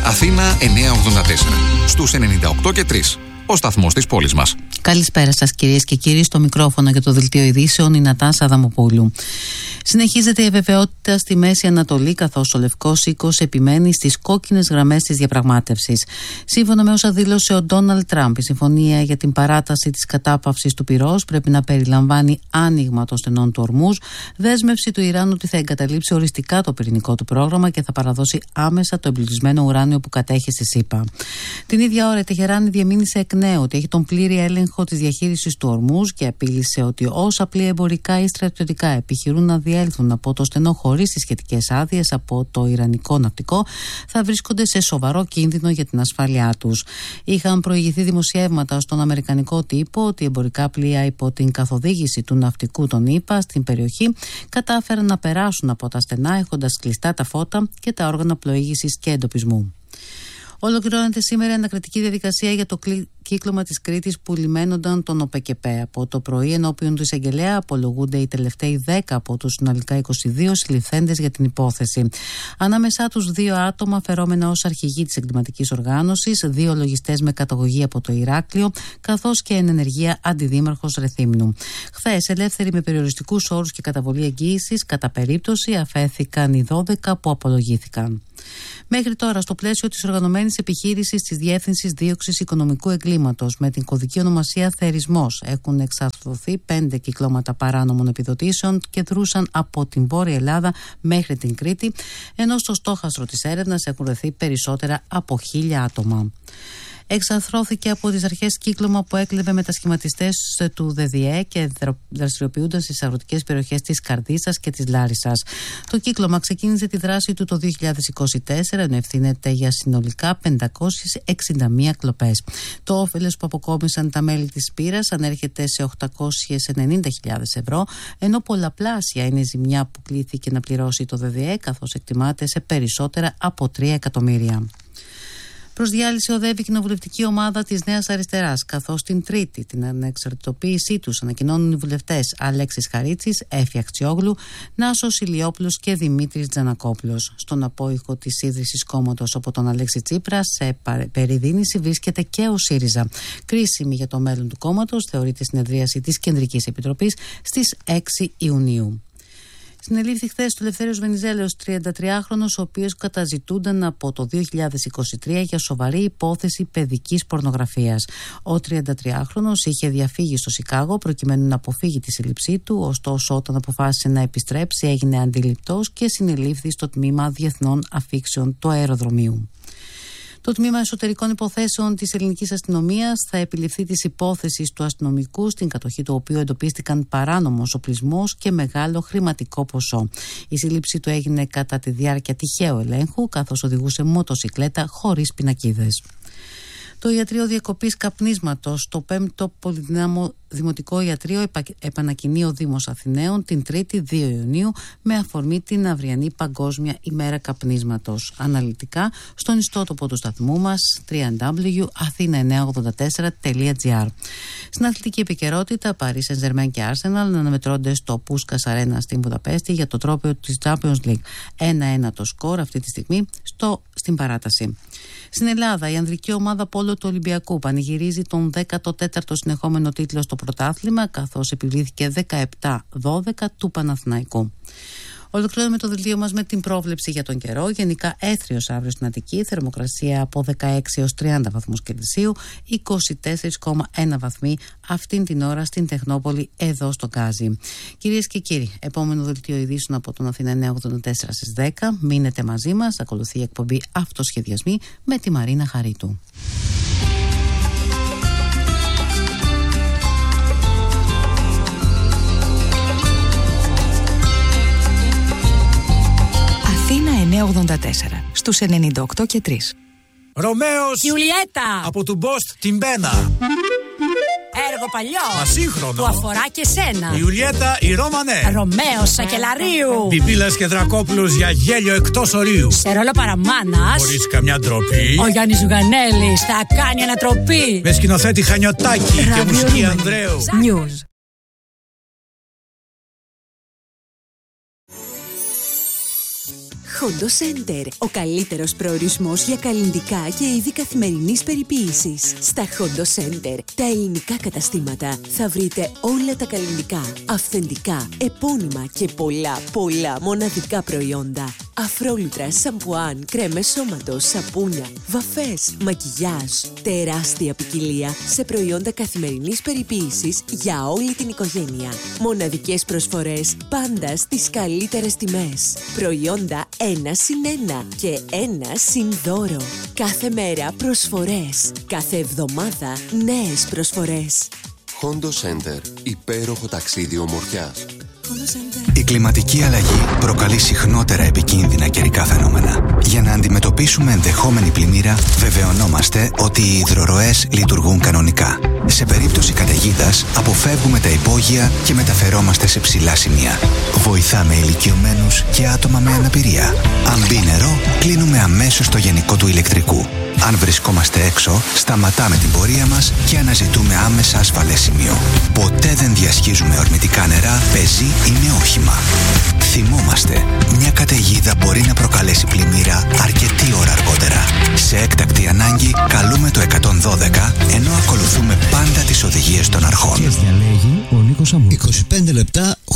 Αθήνα 984. Στους 98 και 3. Ο σταθμός της πόλης μας. Καλησπέρα σας κυρίες και κύριοι, στο μικρόφωνο για το Δελτίο Ειδήσεων η Νατάσα Αδαμοπούλου. Συνεχίζεται η αβεβαιότητα στη Μέση Ανατολή, καθώς ο Λευκός Οίκος επιμένει στις κόκκινες γραμμές της διαπραγμάτευσης. Σύμφωνα με όσα δήλωσε ο Ντόναλντ Τραμπ, η συμφωνία για την παράταση της κατάπαυσης του πυρός πρέπει να περιλαμβάνει άνοιγμα των στενών του Ορμούζ, δέσμευση του Ιράν ότι θα εγκαταλείψει οριστικά το πυρηνικό του πρόγραμμα και θα παραδώσει άμεσα το εμπλουτισμένο ουράνιο που κατέχει στη ΣΥΠΑ. Την ίδια ώρα η Τεχεράνη διαμήνυσε εκ νέου ότι έχει τον πλήρη έλεγχο της διαχείρισης του Ορμούζ και απείλησε ότι όσα πλοία εμπορικά ή στρατιωτικά επιχειρούν να διέλθουν από το στενό χωρίς τις σχετικές άδειες από το Ιρανικό ναυτικό θα βρίσκονται σε σοβαρό κίνδυνο για την ασφάλειά τους. Είχαν προηγηθεί δημοσιεύματα στον αμερικανικό τύπο ότι εμπορικά πλοία υπό την καθοδήγηση του ναυτικού των ΗΠΑ στην περιοχή κατάφεραν να περάσουν από τα στενά έχοντας κλειστά τα φώτα και τα όργανα πλοήγησης και εντοπισμού. Ολοκληρώνεται σήμερα η ανακριτική διαδικασία για το κύκλωμα της Κρήτης που λιμένονταν τον ΟΠΕΚΕΠΕ. Από το πρωί, ενώπιον του εισαγγελέα, απολογούνται οι τελευταίοι 10 από τους συνολικά 22 συλληφθέντες για την υπόθεση. Ανάμεσά τους 2 άτομα φερόμενα ως αρχηγοί της εγκληματικής οργάνωσης, 2 λογιστές με καταγωγή από το Ηράκλειο, καθώς και εν ενεργεία αντιδήμαρχος Ρεθύμνου. Χθες, ελεύθεροι με περιοριστικούς όρους και καταβολή εγγύησης, κατά περίπτωση αφέθηκαν οι 12 που απολογήθηκαν. Μέχρι τώρα, στο πλαίσιο της οργανωμένης επιχείρησης της Διεύθυνσης Δίωξης Οικονομικού Εγκλήματος με την κωδική ονομασία Θερισμός, έχουν εξαρθρωθεί 5 κυκλώματα παράνομων επιδοτήσεων και δρούσαν από την Βόρεια Ελλάδα μέχρι την Κρήτη, ενώ στο στόχαστρο της έρευνας έχουν βρεθεί περισσότερα από 1.000 άτομα. Εξαρθρώθηκε από τις αρχές κύκλωμα που έκλεβε μετασχηματιστές του ΔΔΕ και δραστηριοποιούνταν στις αγροτικές περιοχές της Καρδίτσας και της Λάρισσας. Το κύκλωμα ξεκίνησε τη δράση του το 2024, ενώ ευθύνεται για συνολικά 561 κλοπές. Το όφελος που αποκόμισαν τα μέλη της πύρας ανέρχεται σε 890.000 ευρώ, ενώ πολλαπλάσια είναι η ζημιά που κλήθηκε να πληρώσει το ΔΔΕ, καθώς εκτιμάται σε περισσότερα από 3 εκατομμύρια. Προς διάλυση οδεύει η κοινοβουλευτική ομάδα της Νέας Αριστεράς, καθώς την Τρίτη την ανεξαρτητοποίησή τους ανακοινώνουν οι βουλευτές Αλέξης Χαρίτσης, Έφη Αχτσιόγλου, Νάσος Ηλιόπουλος και Δημήτρης Τζανακόπουλος. Στον απόϊχο της ίδρυσης κόμματος από τον Αλέξη Τσίπρα, σε περιδίνηση βρίσκεται και ο ΣΥΡΙΖΑ. Κρίσιμη για το μέλλον του κόμματος θεωρείται η συνεδρίαση της Κεντρικής Επιτροπής στις 6 Ιουνίου. Συνελήφθη χθες του Ελευθέριος Βενιζέλος, 33χρονος, ο οποίος καταζητούνταν από το 2023 για σοβαρή υπόθεση παιδικής πορνογραφίας. Ο 33χρονος είχε διαφύγει στο Σικάγο προκειμένου να αποφύγει τη σύλληψή του, ωστόσο όταν αποφάσισε να επιστρέψει έγινε αντιληπτός και συνελήφθη στο τμήμα Διεθνών Αφήξεων του αεροδρομίου. Το Τμήμα Εσωτερικών Υποθέσεων της Ελληνικής Αστυνομίας θα επιληφθεί της υπόθεσης του αστυνομικού, στην κατοχή του οποίου εντοπίστηκαν παράνομος οπλισμός και μεγάλο χρηματικό ποσό. Η σύλληψη του έγινε κατά τη διάρκεια τυχαίου ελέγχου, καθώς οδηγούσε μοτοσικλέτα χωρίς πινακίδες. Το Ιατρείο Διακοπής Καπνίσματος, το 5ο Πολυδυνάμο Δημοτικό Ιατρείο, επανακοινεί ο Δήμος Αθηναίων την 3η 2 Ιουνίου με αφορμή την αυριανή Παγκόσμια ημέρα καπνίσματος. Αναλυτικά στον ιστότοπο του σταθμού μας www.athena984.gr. Στην αθλητική επικαιρότητα, Paris Saint-Germain και Arsenal αναμετρώνται στο Πούσκας Αρένα στην Βουδαπέστη για το τρόπαιο της Champions League. 1-1 το σκορ αυτή τη στιγμή στην παράταση. Στην Ελλάδα, η ανδρική ομάδα πόλο του Ολυμπιακού πανηγυρίζει τον 14ο συνεχόμενο τίτλο στο πρωτάθλημα, καθώς επιβλήθηκε 17-12 του Παναθηναϊκού. Ολοκληρώνουμε το δελτίο μας με την πρόβλεψη για τον καιρό. Γενικά έθριος αύριο στην Αττική, θερμοκρασία από 16 έως 30 βαθμούς Κελσίου, 24,1 βαθμοί αυτήν την ώρα στην Τεχνόπολη, εδώ στο Γκάζι. Κυρίες και κύριοι, επόμενο δελτίο ειδήσεων από τον Αθήνα 984 στις 10. Μείνετε μαζί μας, ακολουθεί η εκπομπή Αυτοσχεδιασμοί με τη Μαρίνα Χαρίτου. Αθήνα 984 στους 98 και 3. Ρωμαίος Γιουλιέτα από του Μπόστ την Πένα. Έργο παλιό. Μα σύγχρονο. Που αφορά και σένα. Η Ιουλιέτα η Ρωμανέ. Ρωμαίος Σακελαρίου. Πιπίλας και Δρακόπουλος για γέλιο εκτός ορίου. Σε ρόλο παραμάνας. Χωρίς καμιά ντροπή. Ο Γιάννης Ζουγανέλης θα κάνει ανατροπή. Με σκηνοθέτη Χανιωτάκη και μουσική Ανδρέου. News. Hondo Center. Ο καλύτερος προορισμός για καλλυντικά και είδη καθημερινής περιποίησης. Στα Hondo Center, τα ελληνικά καταστήματα, θα βρείτε όλα τα καλλυντικά, αυθεντικά, επώνυμα και πολλά μοναδικά προϊόντα. Αφρόλουτρα, σαμπουάν, κρέμες σώματος, σαπούνια, βαφές, μακιγιάζ. Τεράστια ποικιλία σε προϊόντα καθημερινής περιποίησης για όλη την οικογένεια. Μοναδικές προσφορές πάντα στις καλύτερες τιμές. Προϊόντα 1+1 και 1+δώρο. Κάθε μέρα προσφορές. Κάθε εβδομάδα νέες προσφορές. Hondo Center. Υπέροχο ταξίδι ομορφιάς. Η κλιματική αλλαγή προκαλεί συχνότερα επικίνδυνα καιρικά φαινόμενα. Για να αντιμετωπίσουμε ενδεχόμενη πλημμύρα, βεβαιωνόμαστε ότι οι υδροροές λειτουργούν κανονικά. Σε περίπτωση καταιγίδας, αποφεύγουμε τα υπόγεια και μεταφερόμαστε σε ψηλά σημεία. Βοηθάμε ηλικιωμένους και άτομα με αναπηρία. Αν μπει νερό, κλείνουμε αμέσως το γενικό του ηλεκτρικού. Αν βρισκόμαστε έξω, σταματάμε την πορεία μας και αναζητούμε άμεσα ασφαλές σημείο. Ποτέ δεν διασχίζουμε ορμητικά νερά, πεζή ή με όχημα. Θυμόμαστε, μια καταιγίδα μπορεί να προκαλέσει πλημμύρα αρκετή ώρα αργότερα. Σε έκτακτη ανάγκη, καλούμε το 112, ενώ ακολουθούμε πάντα τις οδηγίες των αρχών. 25 λεπτά